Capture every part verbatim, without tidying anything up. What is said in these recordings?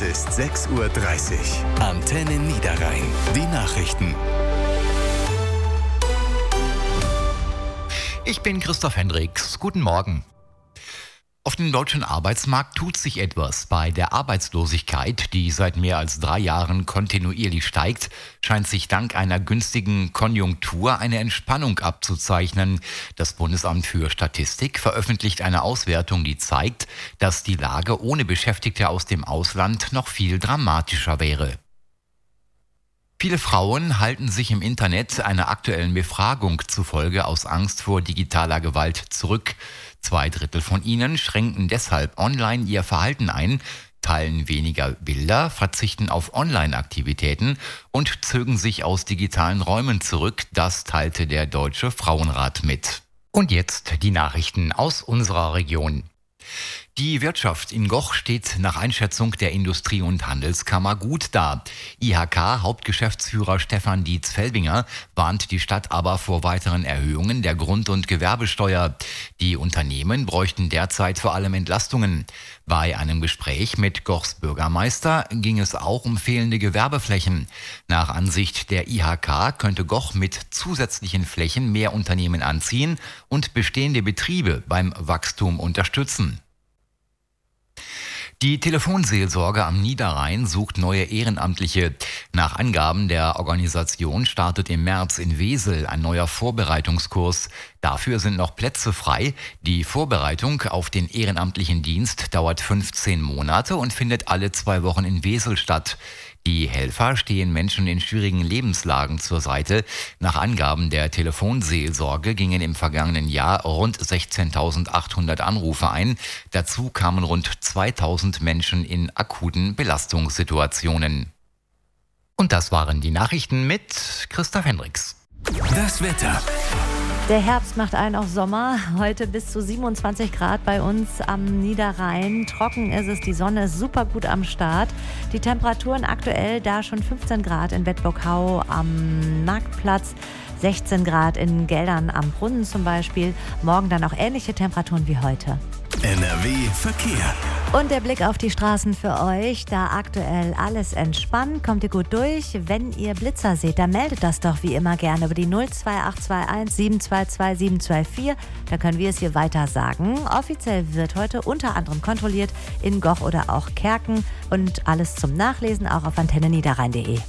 ist sechs Uhr dreißig. Antenne Niederrhein. Die Nachrichten. Ich bin Christoph Hendricks. Guten Morgen. Auf dem deutschen Arbeitsmarkt tut sich etwas. Bei der Arbeitslosigkeit, die seit mehr als drei Jahren kontinuierlich steigt, scheint sich dank einer günstigen Konjunktur eine Entspannung abzuzeichnen. Das Bundesamt für Statistik veröffentlicht eine Auswertung, die zeigt, dass die Lage ohne Beschäftigte aus dem Ausland noch viel dramatischer wäre. Viele Frauen halten sich im Internet einer aktuellen Befragung zufolge aus Angst vor digitaler Gewalt zurück. Zwei Drittel von ihnen schränken deshalb online ihr Verhalten ein, teilen weniger Bilder, verzichten auf Online-Aktivitäten und zögen sich aus digitalen Räumen zurück. Das teilte der Deutsche Frauenrat mit. Und jetzt die Nachrichten aus unserer Region. Die Wirtschaft in Goch steht nach Einschätzung der Industrie- und Handelskammer gut da. I H K-Hauptgeschäftsführer Stefan Dietz-Felbinger warnt die Stadt aber vor weiteren Erhöhungen der Grund- und Gewerbesteuer. Die Unternehmen bräuchten derzeit vor allem Entlastungen. Bei einem Gespräch mit Gochs Bürgermeister ging es auch um fehlende Gewerbeflächen. Nach Ansicht der I H K könnte Goch mit zusätzlichen Flächen mehr Unternehmen anziehen und bestehende Betriebe beim Wachstum unterstützen. Die Telefonseelsorge am Niederrhein sucht neue Ehrenamtliche. Nach Angaben der Organisation startet im März in Wesel ein neuer Vorbereitungskurs. Dafür sind noch Plätze frei. Die Vorbereitung auf den ehrenamtlichen Dienst dauert fünfzehn Monate und findet alle zwei Wochen in Wesel statt. Die Helfer stehen Menschen in schwierigen Lebenslagen zur Seite. Nach Angaben der Telefonseelsorge gingen im vergangenen Jahr rund sechzehntausendachthundert Anrufe ein. Dazu kamen rund zweitausend Menschen in akuten Belastungssituationen. Und das waren die Nachrichten mit Christoph Hendricks. Das Wetter. Der Herbst macht einen auf Sommer. Heute bis zu siebenundzwanzig Grad bei uns am Niederrhein. Trocken ist es, die Sonne ist super gut am Start. Die Temperaturen aktuell da schon fünfzehn Grad in Bedburg-Hau am Marktplatz, sechzehn Grad in Geldern am Brunnen zum Beispiel. Morgen dann auch ähnliche Temperaturen wie heute. N R W Verkehr. Und der Blick auf die Straßen für euch, da aktuell alles entspannt, kommt ihr gut durch. Wenn ihr Blitzer seht, dann meldet das doch wie immer gerne über die null zwei acht zwei eins sieben zwei zwei sieben zwei vier. Da können wir es hier weiter sagen. Offiziell wird heute unter anderem kontrolliert in Goch oder auch Kerken und alles zum Nachlesen auch auf antenne niederrhein punkt de.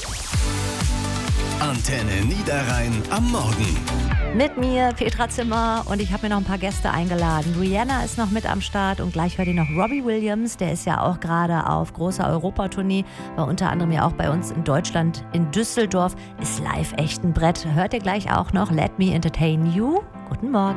Antenne Niederrhein am Morgen. Mit mir Petra Zimmer und ich habe mir noch ein paar Gäste eingeladen. Rihanna ist noch mit am Start und gleich hört ihr noch Robbie Williams. Der ist ja auch gerade auf großer Europatournee, war unter anderem ja auch bei uns in Deutschland, in Düsseldorf. Ist live echt ein Brett. Hört ihr gleich auch noch Let Me Entertain You. Guten Morgen.